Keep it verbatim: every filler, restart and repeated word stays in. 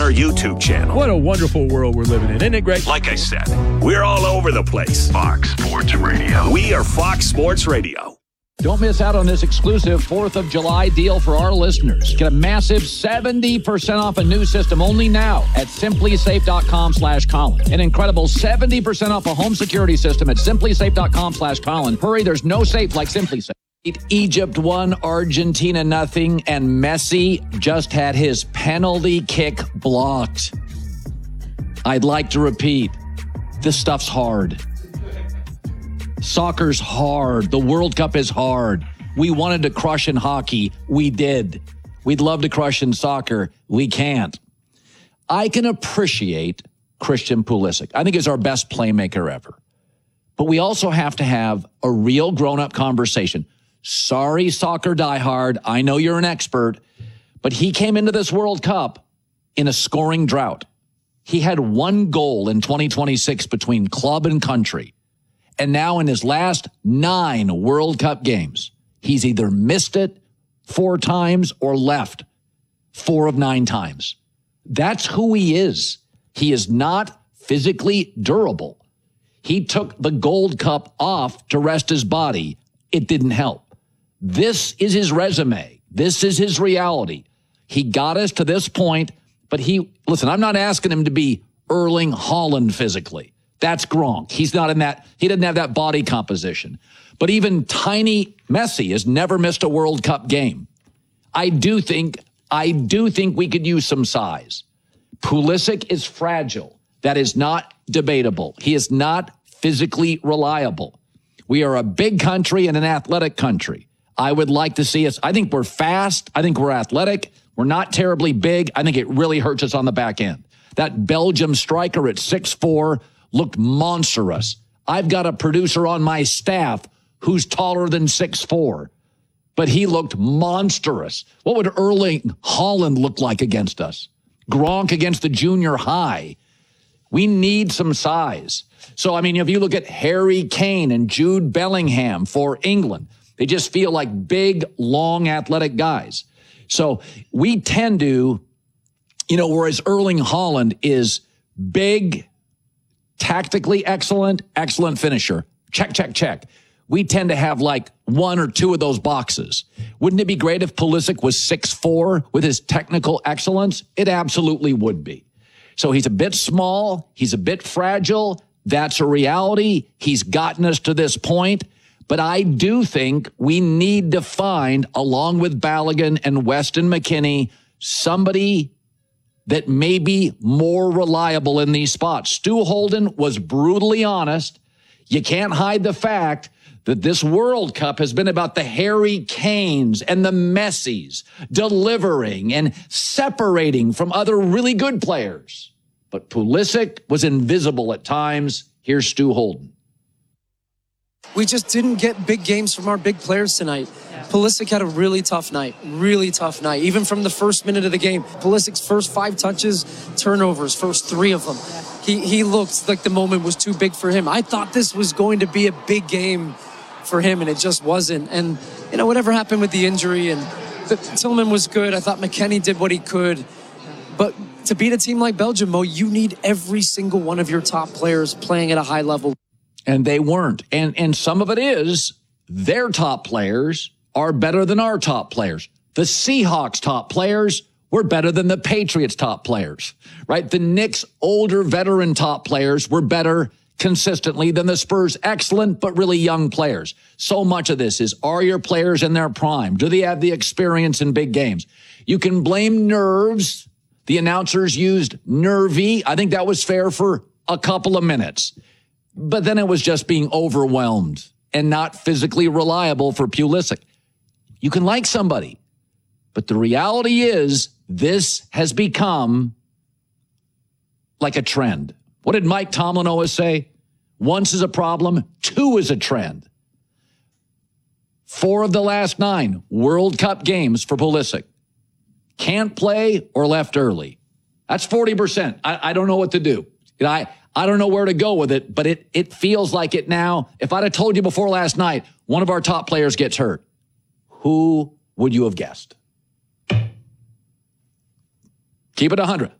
our YouTube channel. What a wonderful world we're living in, isn't it, Greg? Like I said, we're all over the place. Fox Sports Radio. We are Fox Sports Radio. Don't miss out on this exclusive fourth of July deal for our listeners. Get a massive seventy percent off a new system only now at simplysafe.com slash Colin. An incredible seventy percent off a home security system at simplysafe.com slash Colin. Hurry, there's no safe like SimpliSafe. Egypt won, Argentina nothing, and Messi just had his penalty kick blocked. I'd like to repeat, this stuff's hard. Soccer's hard. The World Cup is hard. We wanted to crush in hockey. We did. We'd love to crush in soccer. We can't. I can appreciate Christian Pulisic. I think he's our best playmaker ever. But we also have to have a real grown-up conversation. Sorry, soccer diehard. I know you're an expert. But he came into this World Cup in a scoring drought. He had one goal in twenty twenty-six between club and country. And now in his last nine World Cup games, he's either missed it four times or left four of nine times. That's who he is. He is not physically durable. He took the Gold Cup off to rest his body. It didn't help. This is his resume. This is his reality. He got us to this point, but he, listen, I'm not asking him to be Erling Haaland physically. That's Gronk. He's not in that. He doesn't have that body composition. But even tiny Messi has never missed a World Cup game. I do think, I do think we could use some size. Pulisic is fragile. That is not debatable. He is not physically reliable. We are a big country and an athletic country. I would like to see us. I think we're fast. I think we're athletic. We're not terribly big. I think it really hurts us on the back end. That Belgium striker at six foot four looked monstrous. I've got a producer on my staff who's taller than six foot four, but he looked monstrous. What would Erling Haaland look like against us? Gronk against the junior high. We need some size. So, I mean, if you look at Harry Kane and Jude Bellingham for England, they just feel like big, long, athletic guys. So we tend to, you know, whereas Erling Haaland is big, tactically excellent, excellent finisher. Check, check, check. We tend to have like one or two of those boxes. Wouldn't it be great if Pulisic was six foot four with his technical excellence? It absolutely would be. So he's a bit small. He's a bit fragile. That's a reality. He's gotten us to this point. But I do think we need to find, along with Balogun and Weston McKennie, somebody that may be more reliable in these spots. Stu Holden was brutally honest. You can't hide the fact that this World Cup has been about the Harry Kanes and the Messis delivering and separating from other really good players. But Pulisic was invisible at times. Here's Stu Holden. We just didn't get big games from our big players tonight. Pulisic had a really tough night, really tough night. Even from the first minute of the game, Pulisic's first five touches, turnovers, first three of them. He he looked like the moment was too big for him. I thought this was going to be a big game for him, and it just wasn't. And, you know, whatever happened with the injury, and the, Tillman was good. I thought McKennie did what he could. But to beat a team like Belgium, Mo, you need every single one of your top players playing at a high level. And they weren't. And and some of it is their top players are better than our top players. The Seahawks' top players were better than the Patriots' top players, right? The Knicks' older veteran top players were better consistently than the Spurs' excellent but really young players. So much of this is, are your players in their prime? Do they have the experience in big games? You can blame nerves. The announcers used nervy. I think that was fair for a couple of minutes. But then it was just being overwhelmed and not physically reliable for Pulisic. You can like somebody, but the reality is this has become like a trend. What did Mike Tomlin always say? Once is a problem, two is a trend. Four of the last nine World Cup games for Pulisic. Can't play or left early. That's forty percent. I, I don't know what to do. I, I don't know where to go with it, but it, it feels like it now. If I'd have told you before last night, one of our top players gets hurt, who would you have guessed? Keep it one hundred.